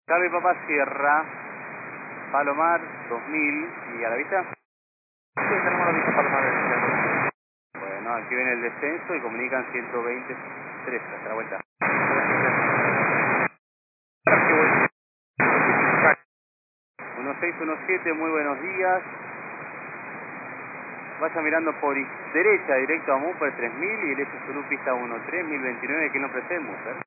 Cabe Papá Sierra, Palomar 2000 y a la vista. Sí, tenemos la vista Palomar. Bueno, aquí viene el descenso y comunican 123 hasta la vuelta. 1617, muy buenos días. Vaya mirando por derecha directo a Mupper 3000 y el S Zulu pista 13, 1029, que no ofrecemos,